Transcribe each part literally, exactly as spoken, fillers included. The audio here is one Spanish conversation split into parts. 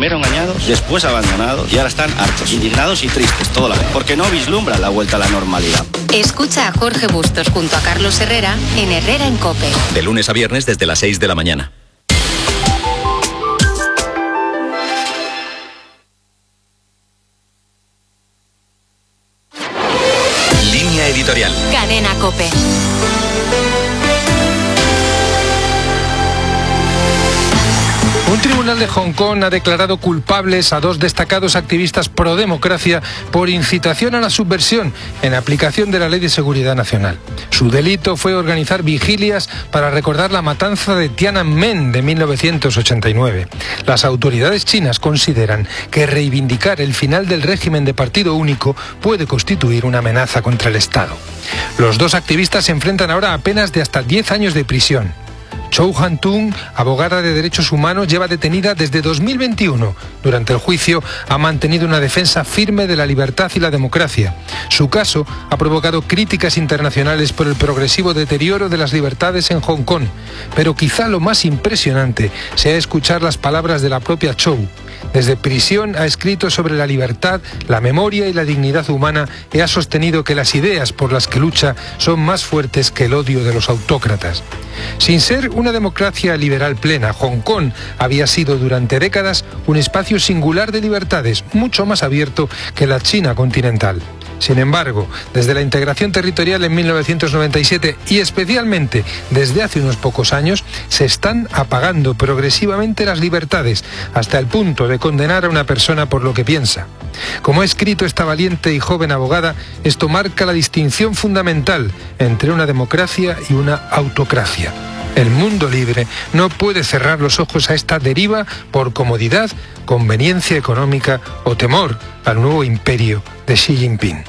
primero engañados, después abandonados y ahora están hartos, indignados y tristes, todo la vez, porque no vislumbran la vuelta a la normalidad. Escucha a Jorge Bustos junto a Carlos Herrera en Herrera en COPE. De lunes a viernes desde las seis de la mañana. Línea editorial. Cadena COPE. Un tribunal de Hong Kong ha declarado culpables a dos destacados activistas pro-democracia por incitación a la subversión en aplicación de la Ley de Seguridad Nacional. Su delito fue organizar vigilias para recordar la matanza de Tiananmen de mil novecientos ochenta y nueve. Las autoridades chinas consideran que reivindicar el final del régimen de partido único puede constituir una amenaza contra el Estado. Los dos activistas se enfrentan ahora a penas de hasta diez años de prisión. Chow Han-tung, abogada de derechos humanos, lleva detenida desde dos mil veintiuno. Durante el juicio ha mantenido una defensa firme de la libertad y la democracia. Su caso ha provocado críticas internacionales por el progresivo deterioro de las libertades en Hong Kong. Pero quizá lo más impresionante sea escuchar las palabras de la propia Chow. Desde prisión ha escrito sobre la libertad, la memoria y la dignidad humana y ha sostenido que las ideas por las que lucha son más fuertes que el odio de los autócratas. Sin ser una democracia liberal plena, Hong Kong había sido durante décadas un espacio singular de libertades, mucho más abierto que la China continental. Sin embargo, desde la integración territorial en mil novecientos noventa y siete y especialmente desde hace unos pocos años, se están apagando progresivamente las libertades hasta el punto de condenar a una persona por lo que piensa. Como ha escrito esta valiente y joven abogada, esto marca la distinción fundamental entre una democracia y una autocracia. El mundo libre no puede cerrar los ojos a esta deriva por comodidad, conveniencia económica o temor al nuevo imperio de Xi Jinping.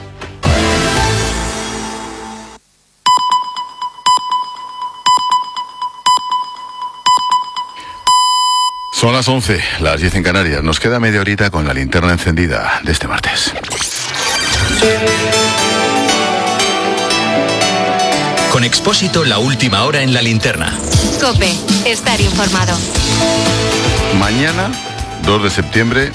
Son las once, las diez en Canarias. Nos queda media horita con la linterna encendida de este martes. Con Expósito, la última hora en la linterna. COPE, estar informado. Mañana, dos de septiembre,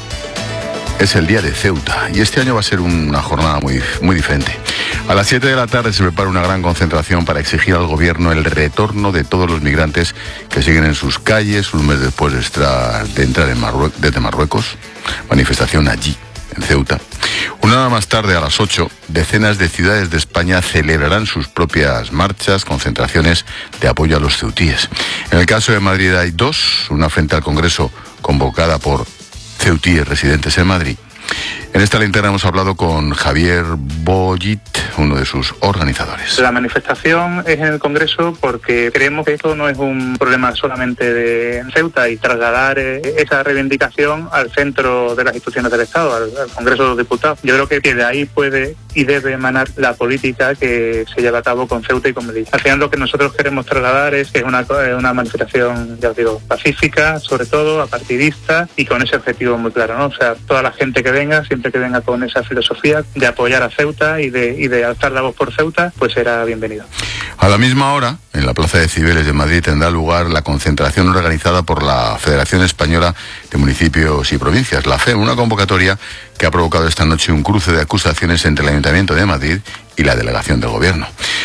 es el día de Ceuta y este año va a ser una jornada muy, muy diferente. A las siete de la tarde se prepara una gran concentración para exigir al gobierno el retorno de todos los migrantes que siguen en sus calles un mes después de, extra, de entrar en Marrue- desde Marruecos. Manifestación allí, en Ceuta. Una hora más tarde, a las ocho, decenas de ciudades de España celebrarán sus propias marchas, concentraciones de apoyo a los ceutíes. En el caso de Madrid hay dos, una frente al Congreso convocada por ceutíes residentes en Madrid. En esta linterna hemos hablado con Javier Bollit, uno de sus organizadores. La manifestación es en el Congreso porque creemos que esto no es un problema solamente de Ceuta y trasladar esa reivindicación al centro de las instituciones del Estado, al, al Congreso de los Diputados. Yo creo que de ahí puede y debe emanar la política que se lleva a cabo con Ceuta y con Melilla. Al final lo que nosotros queremos trasladar es que es una, una manifestación, ya os digo, pacífica, sobre todo, apartidista y con ese objetivo muy claro, ¿no? O sea, toda la gente que venga, siempre que venga con esa filosofía de apoyar a Ceuta y de, y de alzar la voz por Ceuta, pues será bienvenido. A la misma hora, en la Plaza de Cibeles de Madrid tendrá lugar la concentración organizada por la Federación Española de Municipios y Provincias, la F E M, una convocatoria que ha provocado esta noche un cruce de acusaciones entre el Ayuntamiento de Madrid y la delegación del Gobierno.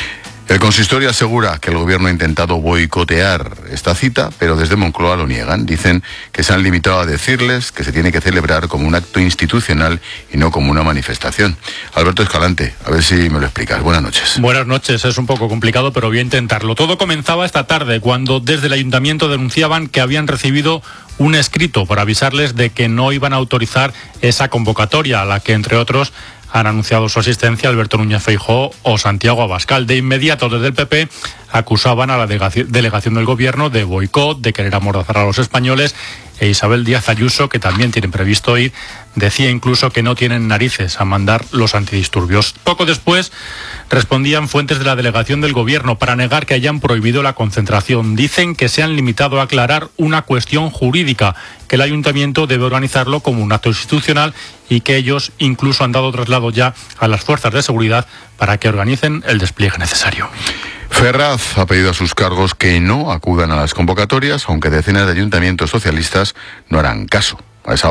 El consistorio asegura que el Gobierno ha intentado boicotear esta cita, pero desde Moncloa lo niegan. Dicen que se han limitado a decirles que se tiene que celebrar como un acto institucional y no como una manifestación. Alberto Escalante, a ver si me lo explicas. Buenas noches. Buenas noches. Es un poco complicado, pero voy a intentarlo. Todo comenzaba esta tarde, cuando desde el Ayuntamiento denunciaban que habían recibido un escrito por avisarles de que no iban a autorizar esa convocatoria, a la que, entre otros, han anunciado su asistencia Alberto Núñez Feijóo o Santiago Abascal. De inmediato, desde el P P, acusaban a la delegación del Gobierno de boicot, de querer amordazar a los españoles, e Isabel Díaz Ayuso, que también tienen previsto ir, decía incluso que no tienen narices a mandar los antidisturbios. Poco después respondían fuentes de la delegación del Gobierno para negar que hayan prohibido la concentración. Dicen que se han limitado a aclarar una cuestión jurídica, que el Ayuntamiento debe organizarlo como un acto institucional y que ellos incluso han dado traslado ya a las fuerzas de seguridad para que organicen el despliegue necesario. Ferraz ha pedido a sus cargos que no acudan a las convocatorias, aunque decenas de ayuntamientos socialistas no harán caso. A esa